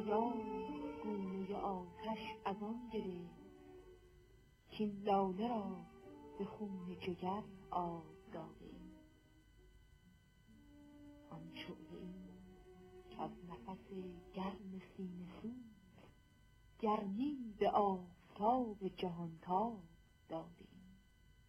یا گونه آتش از آن گرفت کین لاله را به خون جگر آب داده ایم. آن شعله ای که از نفس گرم سینه سوز گرمی به آفتاب جهانتاب داده ایم.